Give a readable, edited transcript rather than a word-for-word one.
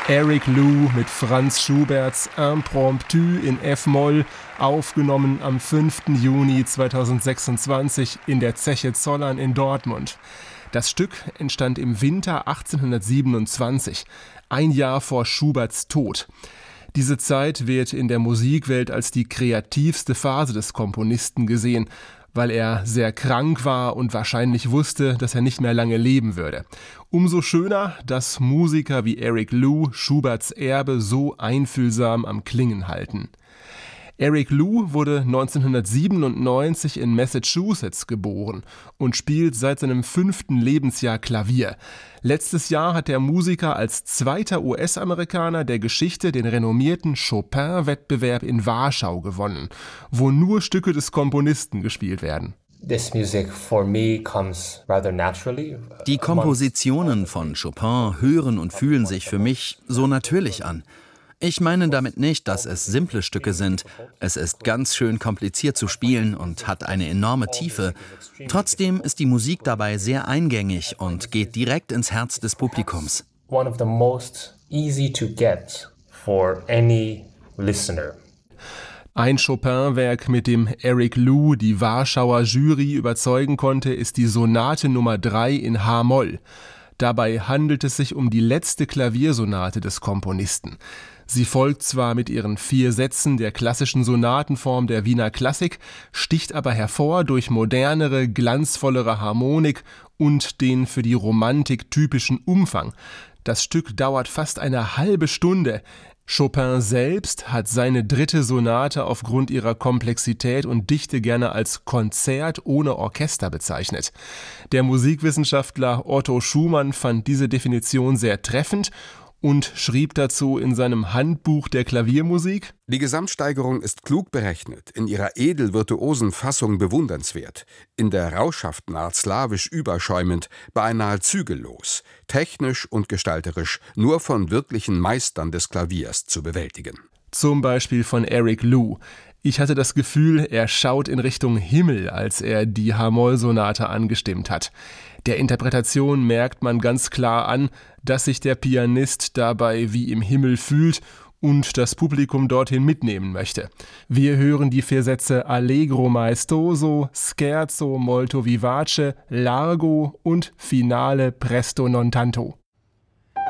Eric Lou mit Franz Schuberts Impromptu in F-Moll, aufgenommen am 5. Juni 2026 in der Zeche Zollern in Dortmund. Das Stück entstand im Winter 1827, ein Jahr vor Schuberts Tod. Diese Zeit wird in der Musikwelt als die kreativste Phase des Komponisten gesehen, weil er sehr krank war und wahrscheinlich wusste, dass er nicht mehr lange leben würde. Umso schöner, dass Musiker wie Eric Lou Schuberts Erbe so einfühlsam am Klingen halten. Eric Lou wurde 1997 in Massachusetts geboren und spielt seit seinem 5. Lebensjahr Klavier. Letztes Jahr hat der Musiker als zweiter US-Amerikaner der Geschichte den renommierten Chopin-Wettbewerb in Warschau gewonnen, wo nur Stücke des Komponisten gespielt werden. Die Kompositionen von Chopin hören und fühlen sich für mich so natürlich an. Ich meine damit nicht, dass es simple Stücke sind. Es ist ganz schön kompliziert zu spielen und hat eine enorme Tiefe. Trotzdem ist die Musik dabei sehr eingängig und geht direkt ins Herz des Publikums. Ein Chopin-Werk, mit dem Eric Lou die Warschauer Jury überzeugen konnte, ist die Sonate Nummer 3 in H-Moll. Dabei handelt es sich um die letzte Klaviersonate des Komponisten. Sie folgt zwar mit ihren 4 Sätzen der klassischen Sonatenform der Wiener Klassik, sticht aber hervor durch modernere, glanzvollere Harmonik und den für die Romantik typischen Umfang. Das Stück dauert fast eine halbe Stunde. Chopin selbst hat seine 3. Sonate aufgrund ihrer Komplexität und Dichte gerne als Konzert ohne Orchester bezeichnet. Der Musikwissenschaftler Otto Schumann fand diese Definition sehr treffend und schrieb dazu in seinem Handbuch der Klaviermusik: Die Gesamtsteigerung ist klug berechnet, in ihrer edel-virtuosen Fassung bewundernswert, in der rauschhaften Art slawisch überschäumend, beinahe zügellos, technisch und gestalterisch nur von wirklichen Meistern des Klaviers zu bewältigen. Zum Beispiel von Eric Lou. Ich hatte das Gefühl, er schaut in Richtung Himmel, als er die H-Moll-Sonate angestimmt hat. Der Interpretation merkt man ganz klar an, dass sich der Pianist dabei wie im Himmel fühlt und das Publikum dorthin mitnehmen möchte. Wir hören die 4 Sätze Allegro maestoso, Scherzo molto vivace, Largo und Finale presto non tanto.